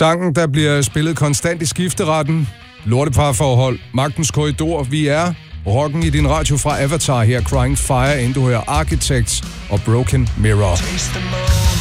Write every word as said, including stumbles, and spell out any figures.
Sangen, der bliver spillet konstant i skifteretten. Lorteparforhold, magtens korridor, vi er rocken i din radio fra Avatar her, Crying Fire, inden du hører Architects og Broken Mirror.